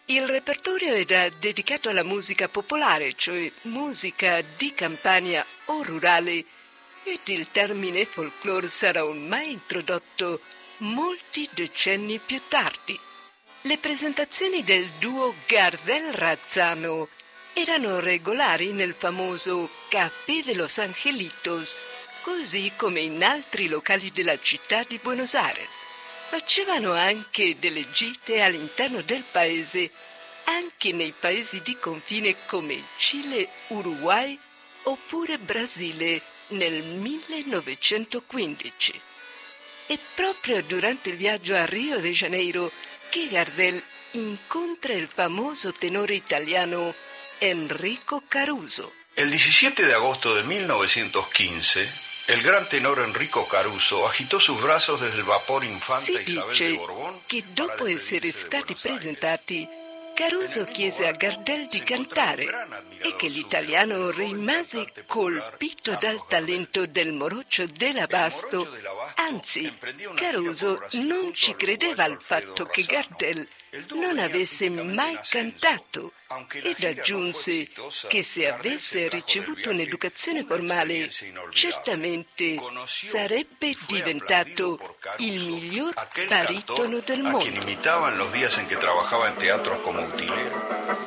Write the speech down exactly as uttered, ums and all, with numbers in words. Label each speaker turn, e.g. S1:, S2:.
S1: Il repertorio era dedicato alla musica popolare, cioè musica di campagna o rurale, ed il termine folklore sarà ormai introdotto molti decenni più tardi. Le presentazioni del duo Gardel-Razzano erano regolari nel famoso Café de los Angelitos, così come in altri locali della città di Buenos Aires. Facevano anche delle gite all'interno del paese, anche nei paesi di confine come Cile, Uruguay oppure Brasile nel millenovecentoquindici. È proprio durante il viaggio a Rio de Janeiro che Gardel incontra il famoso tenore italiano Enrico Caruso.
S2: El diecisiete de agosto de mil novecientos quince, el gran tenor Enrico Caruso agitó sus brazos desde el vapor Infanta
S1: Si
S2: Isabel
S1: dice
S2: de Borbón
S1: che dopo
S2: para
S1: essere
S2: despedirse de
S1: stati
S2: Buenos Aires.
S1: presentati, Caruso chiese a Gardel di cantare e che l'italiano rimase colpito dal talento del morocho dell'Abasto. Anzi, Caruso non ci credeva al fatto che Gardel non avesse mai cantato ed aggiunse che se avesse ricevuto un'educazione formale certamente sarebbe diventato il miglior baritono del
S2: a quien
S1: mondo.
S2: imitaba en los días en que trabajaba en teatros como utilero.